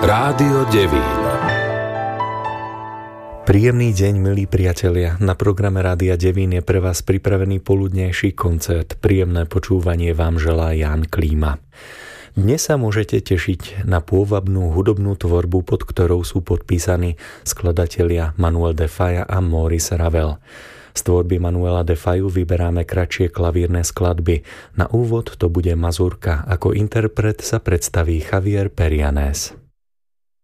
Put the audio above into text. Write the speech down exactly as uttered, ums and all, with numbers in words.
Rádio Devín. Príjemný deň, milí priatelia. Na programe Rádia Devín je pre vás pripravený poludnejší koncert. Príjemné počúvanie vám želá Ján Klíma. Dnes sa môžete tešiť na pôvabnú hudobnú tvorbu, pod ktorou sú podpísaní skladatelia Manuel de Falla a Maurice Ravel. Z tvorby Manuela de Fallu vyberáme kratšie klavírne skladby. Na úvod to bude mazurka. Ako interpret sa predstaví Javier Perianes.